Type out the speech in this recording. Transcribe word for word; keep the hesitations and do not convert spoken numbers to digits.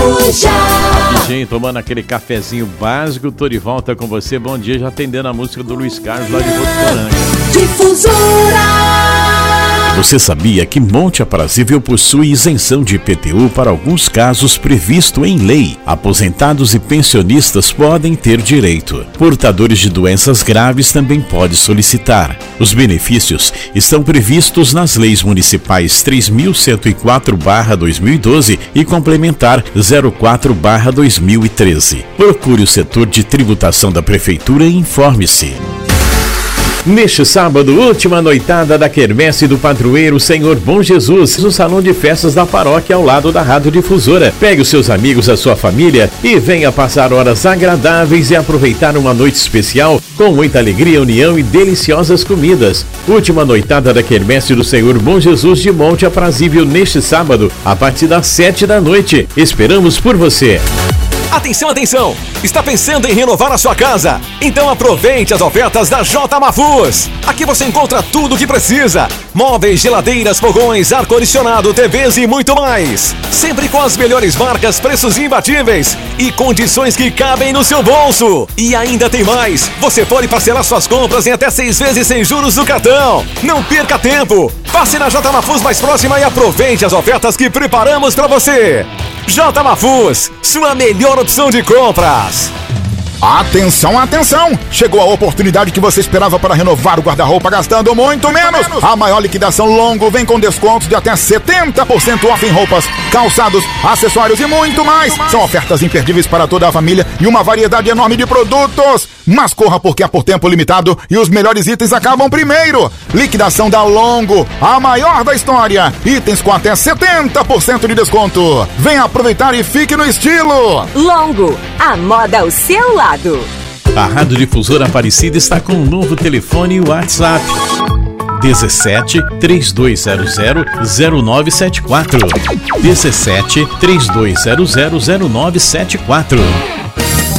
Coruja. Rapidinho, tomando aquele cafezinho básico, tô de volta com você. Bom dia, já atendendo a música do Luiz Carlos lá de Votuporanga. Difusora. Você sabia que Monte Aprazível possui isenção de I P T U para alguns casos previsto em lei? Aposentados e pensionistas podem ter direito. Portadores de doenças graves também podem solicitar. Os benefícios estão previstos nas leis municipais três mil cento e quatro barra dois mil e doze e complementar zero quatro barra dois mil e treze. Procure o setor de tributação da Prefeitura e informe-se. Neste sábado, última noitada da Quermesse do Padroeiro Senhor Bom Jesus, no Salão de Festas da Paróquia ao lado da Rádio Difusora. Pegue os seus amigos, a sua família e venha passar horas agradáveis e aproveitar uma noite especial com muita alegria, união e deliciosas comidas. Última noitada da Quermesse do Senhor Bom Jesus de Monte Aprazível neste sábado, a partir das sete da noite. Esperamos por você. Atenção, atenção! Está pensando em renovar a sua casa? Então aproveite as ofertas da J Mafuz. Aqui você encontra tudo o que precisa: móveis, geladeiras, fogões, ar-condicionado, T Vs e muito mais. Sempre com as melhores marcas, preços imbatíveis e condições que cabem no seu bolso. E ainda tem mais: você pode parcelar suas compras em até seis vezes sem juros no cartão. Não perca tempo! Passe na J Mafuz mais próxima e aproveite as ofertas que preparamos para você. J Mafuz, sua melhor opção de compras. Atenção, atenção! Chegou a oportunidade que você esperava para renovar o guarda-roupa gastando muito menos. A maior liquidação Longo vem com descontos de até setenta por cento off em roupas, calçados, acessórios e muito mais. São ofertas imperdíveis para toda a família e uma variedade enorme de produtos. Mas corra, porque é por tempo limitado e os melhores itens acabam primeiro. Liquidação da Longo, a maior da história. Itens com até setenta por cento de desconto. Venha aproveitar e fique no estilo. Longo, a moda ao seu lado. A Rádio Difusora Aparecida está com um novo telefone e WhatsApp. dezessete, três dois zero zero, zero nove sete quatro. dezessete, três dois zero zero, zero nove sete quatro.